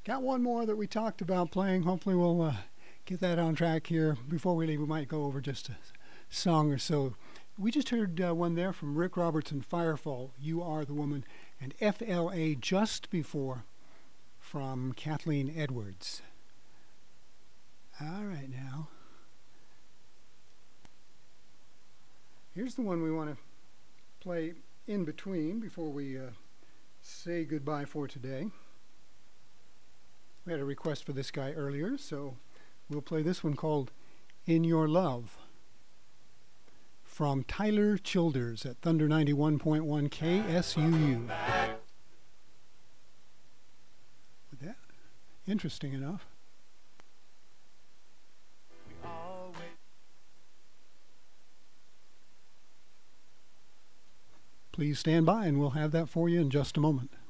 Got one more that we talked about playing. Hopefully, we'll get that on track here. Before we leave, we might go over just a song or so. We just heard one there from Rick Robertson, Firefall, You Are the Woman, and FLA just before from Kathleen Edwards. All right, now. Here's the one we want to play in between before we say goodbye for today. We had a request for this guy earlier, so we'll play this one called In Your Love from Tyler Childers at Thunder 91.1 KSUU. With that, interesting enough. Please stand by and we'll have that for you in just a moment.